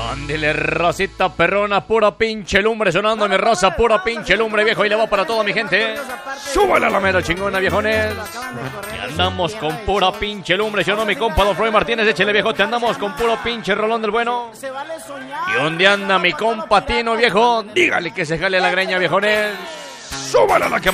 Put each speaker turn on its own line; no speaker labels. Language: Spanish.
Ándele, Rosita perrona, pura pinche lumbre sonando, mi Rosa, pura pinche lumbre, viejo, y le va para toda mi gente. Súbale a la mera chingona, viejones. Y andamos con pura pinche lumbre, yo no, mi compa Don Freud Martínez, échale, viejo, te andamos con puro pinche rolón del bueno. ¿Y dónde anda mi compa Tino, viejo? Dígale que se jale la greña, viejones. Súbale a la que